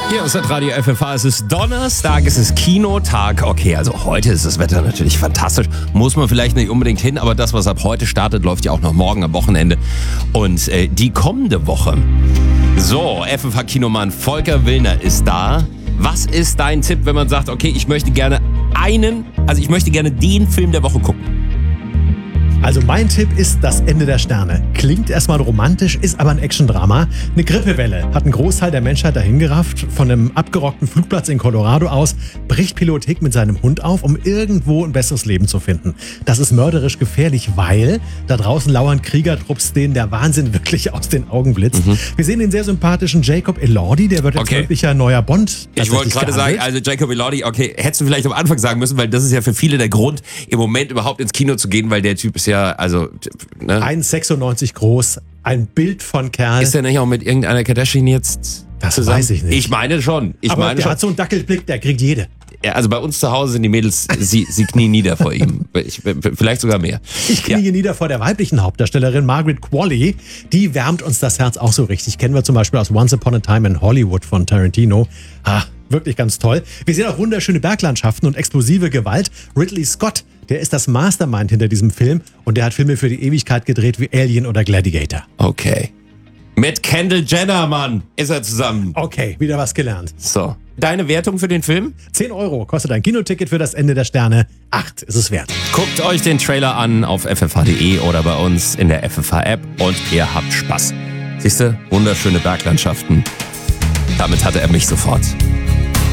Hier ist das Radio FFH. Es ist Donnerstag, es ist Kinotag. Okay, also heute ist das Wetter natürlich fantastisch. Muss man vielleicht nicht unbedingt hin, aber das, was ab heute startet, läuft ja auch noch morgen am Wochenende. Und die kommende Woche. So, FFH-Kinomann Volker Willner ist da. Was ist dein Tipp, wenn man sagt, okay, ich möchte gerne den Film der Woche gucken? Also mein Tipp ist Das Ende der Sterne. Klingt erstmal romantisch, ist aber ein Actiondrama. Eine Grippewelle hat einen Großteil der Menschheit dahingerafft. Von einem abgerockten Flugplatz in Colorado aus bricht Pilot Hick mit seinem Hund auf, um irgendwo ein besseres Leben zu finden. Das ist mörderisch gefährlich, weil da draußen lauern Kriegertrupps, denen der Wahnsinn wirklich aus den Augen blitzt. Wir sehen den sehr sympathischen Jacob Elordi, der wird jetzt möglicher neuer Bond. Ich wollte gerade sagen, also Jacob Elordi, okay, hättest du vielleicht am Anfang sagen müssen, weil das ist ja für viele der Grund, im Moment überhaupt ins Kino zu gehen, weil der Typ ist ja, also... Ne? 1,96 groß, ein Bild von Kerl. Ist der nicht auch mit irgendeiner Kardashian jetzt Das zusammen? weiß ich nicht. Ich meine schon. Aber der hat so einen Dackelblick, der kriegt jede. Ja, also bei uns zu Hause sind die Mädels, sie knien nieder vor ihm. Vielleicht sogar mehr. Ich knie nieder vor der weiblichen Hauptdarstellerin Margaret Qualley. Die wärmt uns das Herz auch so richtig. Kennen wir zum Beispiel aus Once Upon a Time in Hollywood von Tarantino. Wirklich ganz toll. Wir sehen auch wunderschöne Berglandschaften und explosive Gewalt. Ridley Scott, der ist das Mastermind hinter diesem Film und der hat Filme für die Ewigkeit gedreht wie Alien oder Gladiator. Okay. Mit Kendall Jenner, Mann, ist er zusammen. Okay, wieder was gelernt. So. Deine Wertung für den Film? 10 € kostet ein Kinoticket für Das Ende der Sterne. 8 ist es wert. Guckt euch den Trailer an auf ffh.de oder bei uns in der FFH-App und ihr habt Spaß. Siehst du? Wunderschöne Berglandschaften. Damit hatte er mich sofort.